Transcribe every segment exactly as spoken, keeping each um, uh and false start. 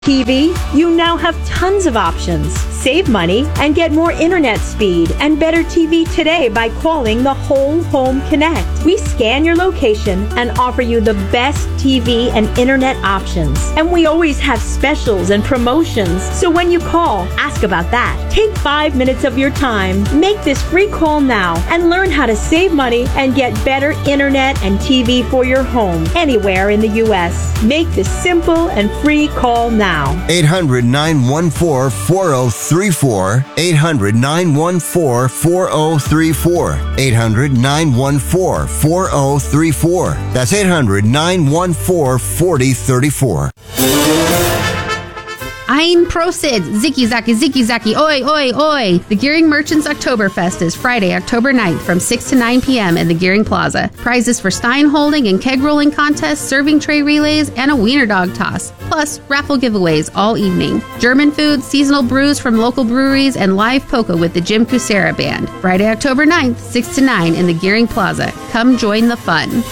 T V, you now have tons of options. Save money and get more internet speed and better T V today by calling the Whole Home Connect. We scan your location and offer you the best T V and internet options. And we always have specials and promotions. So when you call, ask about that. Take five minutes of your time. Make this free call now and learn how to save money and get better internet and T V for your home anywhere in the U S. Make this simple and free call now. eight hundred, nine one four, four zero three four. eight hundred, nine one four, four zero three four. eight hundred, nine one four, four zero three four. That's eight hundred, nine one four, four zero three four. Ein Prosid, Ziki Zaki, Ziki Zaki, Oi, Oi, Oi. The Gearing Merchants Oktoberfest is Friday, October ninth from six to nine p.m. in the Gearing Plaza. Prizes for stein holding and keg rolling contests, serving tray relays, and a wiener dog toss. Plus, raffle giveaways all evening. German food, seasonal brews from local breweries, and live polka with the Jim Kucera Band. Friday, October ninth, six to nine in the Gearing Plaza. Come join the fun.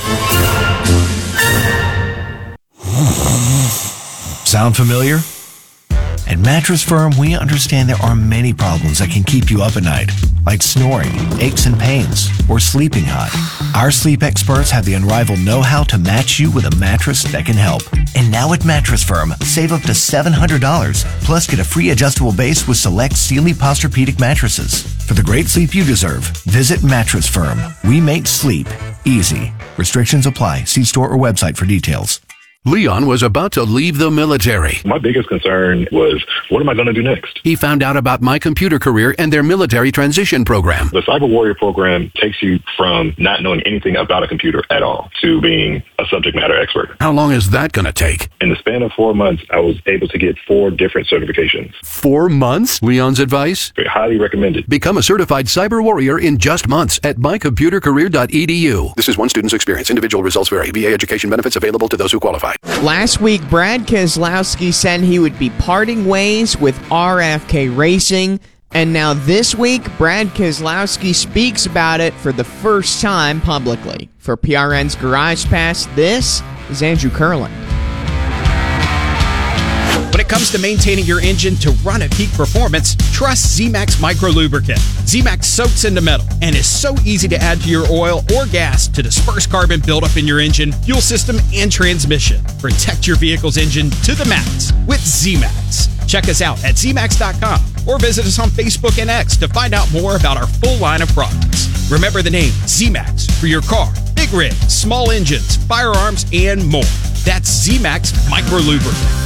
Sound familiar? At Mattress Firm, we understand there are many problems that can keep you up at night, like snoring, aches and pains, or sleeping hot. Our sleep experts have the unrivaled know-how to match you with a mattress that can help. And now at Mattress Firm, save up to seven hundred dollars, plus get a free adjustable base with select Sealy Posturepedic mattresses. For the great sleep you deserve, visit Mattress Firm. We make sleep easy. Restrictions apply. See store or website for details. Leon was about to leave the military. My biggest concern was, what am I going to do next? He found out about My Computer Career and their military transition program. The Cyber Warrior program takes you from not knowing anything about a computer at all to being a subject matter expert. How long is that going to take? In the span of four months, I was able to get four different certifications. Four months? Leon's advice? Very highly recommended. Become a certified cyber warrior in just months at my computer career dot e d u. This is one student's experience. Individual results vary. V A education benefits available to those who qualify. Last week, Brad Keselowski said he would be parting ways with R F K Racing, and now this week, Brad Keselowski speaks about it for the first time publicly. For P R N's Garage Pass, this is Andrew Kurland. When it comes to maintaining your engine to run at peak performance, trust Z-Max Micro Lubricant. Z-Max soaks into metal and is so easy to add to your oil or gas to disperse carbon buildup in your engine, fuel system, and transmission. Protect your vehicle's engine to the max with Z-Max. Check us out at Z max dot com or visit us on Facebook and X to find out more about our full line of products. Remember the name Z-Max for your car, big rigs, small engines, firearms, and more. That's Z-Max Micro Lubricant.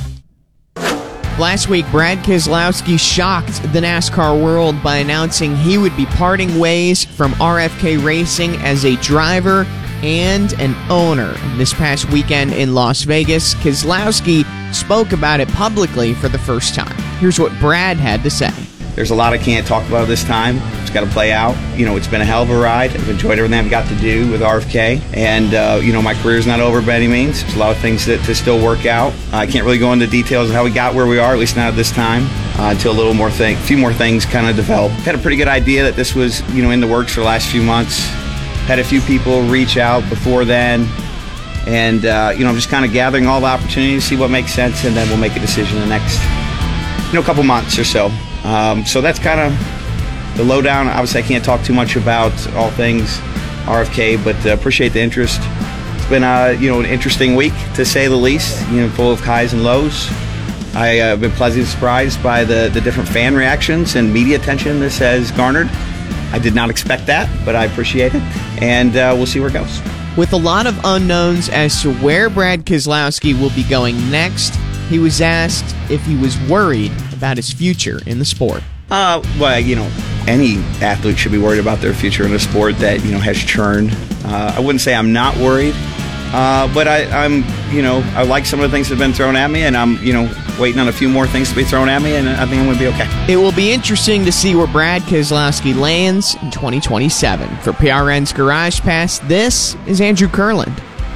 Last week, Brad Keselowski shocked the NASCAR world by announcing he would be parting ways from R F K Racing as a driver and an owner. This past weekend in Las Vegas, Keselowski spoke about it publicly for the first time. Here's what Brad had to say. There's a lot I can't talk about this time. It's got to play out. You know, it's been a hell of a ride. I've enjoyed everything I've got to do with R F K. And, uh, you know, my career's not over by any means. There's a lot of things that to still work out. I can't really go into details of how we got where we are, at least not at this time, uh, until a little more thing, a few more things kind of develop. Had a pretty good idea that this was, you know, in the works for the last few months. Had a few people reach out before then. And, uh, you know, I'm just kind of gathering all the opportunities, see what makes sense, and then we'll make a decision in the next, you know, couple months or so. Um, so that's kind of the lowdown. Obviously, I can't talk too much about all things R F K, but uh, appreciate the interest. It's been, uh, you know, an interesting week, to say the least, you know, full of highs and lows. I've uh, been pleasantly surprised by the, the different fan reactions and media attention this has garnered. I did not expect that, but I appreciate it, and uh, we'll see where it goes. With a lot of unknowns as to where Brad Keselowski will be going next, he was asked if he was worried about his future in the sport. Uh, well, you know, any athlete should be worried about their future in a sport that, you know, has churned. Uh, I wouldn't say I'm not worried, uh, but I, I'm, you know, I like some of the things that have been thrown at me, and I'm, you know, waiting on a few more things to be thrown at me, and I think I'm going to be okay. It will be interesting to see where Brad Keselowski lands in twenty twenty-seven. For P R N's Garage Pass, this is Andrew Kurland.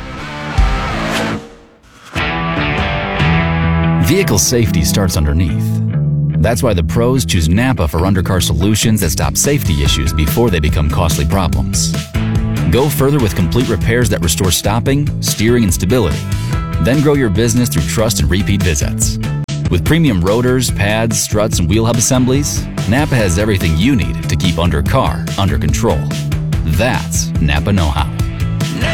Vehicle safety starts underneath. That's why the pros choose Napa for undercar solutions that stop safety issues before they become costly problems. Go further with complete repairs that restore stopping, steering, and stability. Then grow your business through trust and repeat visits. With premium rotors, pads, struts, and wheel hub assemblies, Napa has everything you need to keep undercar under control. That's Napa know-how.